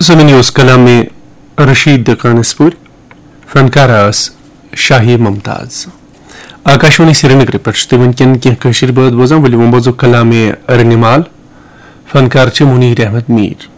ज़मीनी उस कलाम में रशीद कानसपुर फनकार शाही मुमताज आकाशवाणी श्रीनगर पे वनकन कह बात बोजान वल वो बोजो कलाम रनिमाल फनकार मुनीर अहमद मीर।